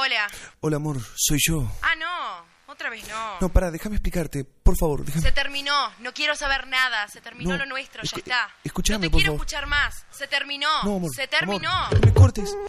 Hola. Hola, amor, soy yo. Ah, no. Otra vez no. No, pará, déjame explicarte. Por favor, déjame. Se terminó. No quiero saber nada. Se terminó lo nuestro. Ya está. Escuchame, no te por quiero favor. escuchar más. Se terminó. No, amor. Se terminó. Amor, no me cortes.